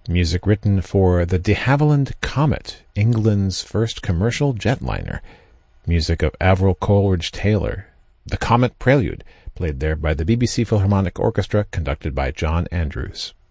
Music written for the de Havilland Comet, England's first commercial jetliner. Music of Avril Coleridge-Taylor. The Comet Prelude, played there by the BBC Philharmonic Orchestra, conducted by John Andrews.